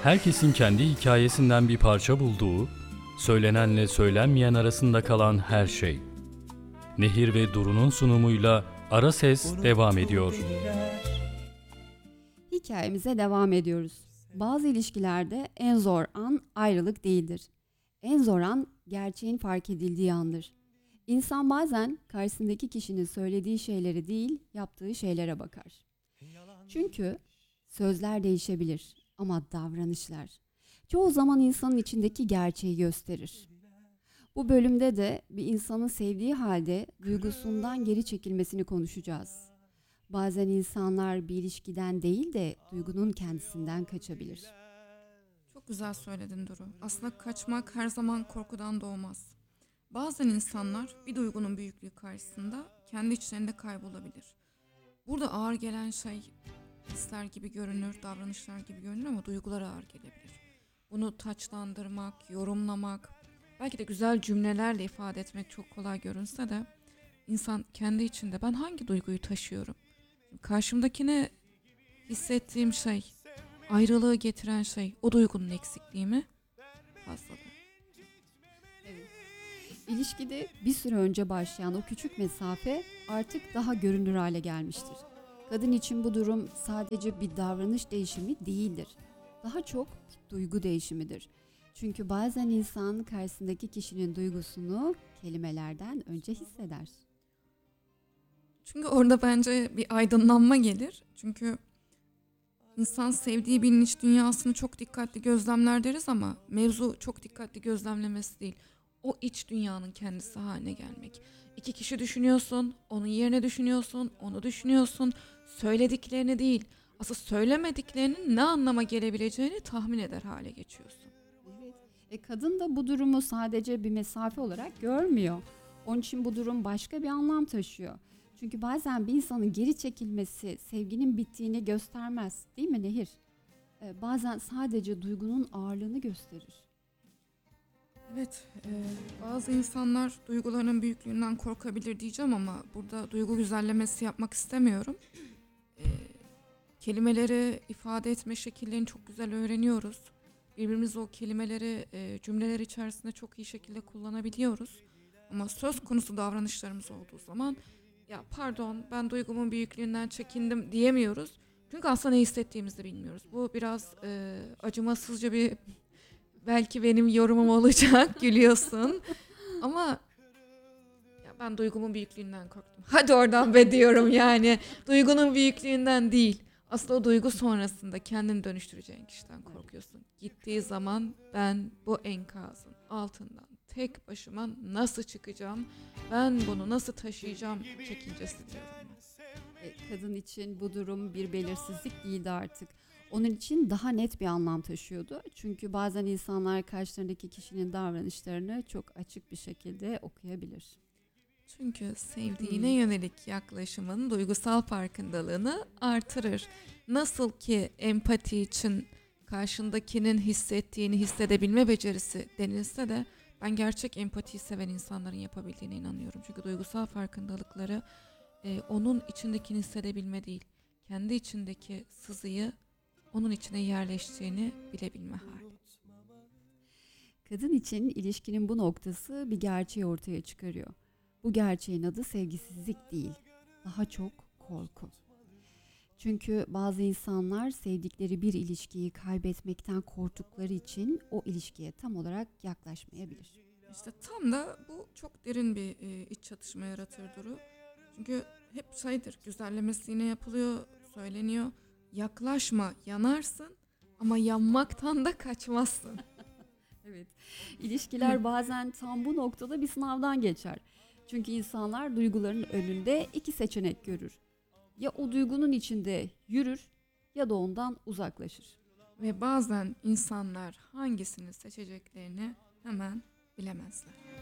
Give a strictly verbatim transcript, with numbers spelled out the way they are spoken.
Herkesin kendi hikayesinden bir parça bulduğu, söylenenle söylenmeyen arasında kalan her şey. Nehir ve Duru'nun sunumuyla Ara Ses devam ediyor. Hikayemize devam ediyoruz. Bazı ilişkilerde en zor an ayrılık değildir. En zor an gerçeğin fark edildiği andır. İnsan bazen karşısındaki kişinin söylediği şeyleri değil, yaptığı şeylere bakar. Çünkü sözler değişebilir ama davranışlar çoğu zaman insanın içindeki gerçeği gösterir. Bu bölümde de bir insanın sevdiği halde duygusundan geri çekilmesini konuşacağız. Bazen insanlar bir ilişkiden değil de duygunun kendisinden kaçabilir. Çok güzel söyledin Duru. Aslında kaçmak her zaman korkudan doğmaz. Bazen insanlar bir duygunun büyüklüğü karşısında kendi içlerinde kaybolabilir. Burada ağır gelen şey hisler gibi görünür, davranışlar gibi görünür ama duygular ağır gelebilir. Bunu taçlandırmak, yorumlamak, belki de güzel cümlelerle ifade etmek çok kolay görünse de insan kendi içinde ben hangi duyguyu taşıyorum? Karşımdakine hissettiğim şey, ayrılığı getiren şey o duygunun eksikliği mi? Fazlalığı. Evet. İlişkide bir süre önce başlayan o küçük mesafe artık daha görünür hale gelmiştir. Kadın için bu durum sadece bir davranış değişimi değildir. Daha çok bir duygu değişimidir. Çünkü bazen insan karşısındaki kişinin duygusunu kelimelerden önce hisseder. Çünkü orada bence bir aydınlanma gelir. Çünkü insan sevdiği birinin iç dünyasını çok dikkatli gözlemler deriz ama mevzu çok dikkatli gözlemlemesi değil. O iç dünyanın kendisi haline gelmek. İki kişi düşünüyorsun, onun yerine düşünüyorsun, onu düşünüyorsun. Söylediklerini değil, aslında söylemediklerinin ne anlama gelebileceğini tahmin eder hale geçiyorsun. Evet. E kadın da bu durumu sadece bir mesafe olarak görmüyor. Onun için bu durum başka bir anlam taşıyor. Çünkü bazen bir insanın geri çekilmesi sevginin bittiğini göstermez, değil mi Nehir? E, bazen sadece duygunun ağırlığını gösterir. Evet, e, bazı insanlar duygularının büyüklüğünden korkabilir diyeceğim ama burada duygu güzellemesi yapmak istemiyorum. E, kelimeleri ifade etme şekillerini çok güzel öğreniyoruz. Birbirimiz o kelimeleri e, cümleler içerisinde çok iyi şekilde kullanabiliyoruz. Ama söz konusu davranışlarımız olduğu zaman ya pardon ben duygumun büyüklüğünden çekindim diyemiyoruz. Çünkü aslında ne hissettiğimizi bilmiyoruz. Bu biraz e, acımasızca bir belki benim yorumum olacak gülüyorsun. Ama ya ben duygumun büyüklüğünden korktum. Hadi oradan be diyorum yani. Duygunun büyüklüğünden değil. Aslında o duygu sonrasında kendini dönüştüreceğin kişiden korkuyorsun. Gittiği zaman ben bu enkazın altından tek başıma nasıl çıkacağım? Ben bunu nasıl taşıyacağım çekincesi diyorum. E, kadın için bu durum bir belirsizlik değildi artık. Onun için daha net bir anlam taşıyordu. Çünkü bazen insanlar karşılarındaki kişinin davranışlarını çok açık bir şekilde okuyabilir. Çünkü sevdiğine yönelik yaklaşımın duygusal farkındalığını artırır. Nasıl ki empati için karşındakinin hissettiğini hissedebilme becerisi denilse de ben gerçek empatiyi seven insanların yapabildiğine inanıyorum. Çünkü duygusal farkındalıkları e, onun içindekini hissedebilme değil, kendi içindeki sızıyı onun içine yerleştiğini bilebilme hali. Kadın için ilişkinin bu noktası bir gerçeği ortaya çıkarıyor. Bu gerçeğin adı sevgisizlik değil, daha çok korku. Çünkü bazı insanlar sevdikleri bir ilişkiyi kaybetmekten korktukları için o ilişkiye tam olarak yaklaşmayabilir. İşte tam da bu çok derin bir e, iç çatışma yaratır Duru. Çünkü hep şeydir, güzellemesi yine yapılıyor, söyleniyor. Yaklaşma, yanarsın ama yanmaktan da kaçmazsın. Evet, ilişkiler bazen tam bu noktada bir sınavdan geçer. Çünkü insanlar duyguların önünde iki seçenek görür. Ya o duygunun içinde yürür ya da ondan uzaklaşır. Ve bazen insanlar hangisini seçeceklerini hemen bilemezler.